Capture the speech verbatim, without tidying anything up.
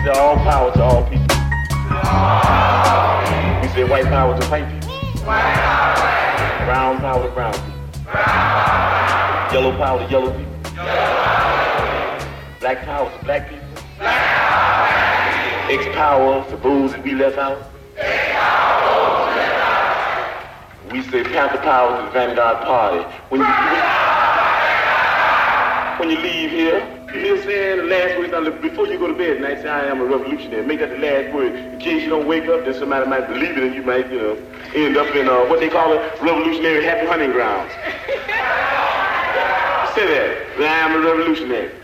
say all power to all people. We say white power to white people. Brown power to brown people. Yellow power to yellow people. Black power to black people. X power to those that we left out. We say Panther power to the Vanguard Party. When you, when you leave here, you say the last word, before you go to bed tonight, say I am a revolutionary. Make that the last word. In case you don't wake up, then somebody might believe it and you might, you know, end up in uh, what they call it, revolutionary happy hunting grounds. Say that. I am a revolutionary.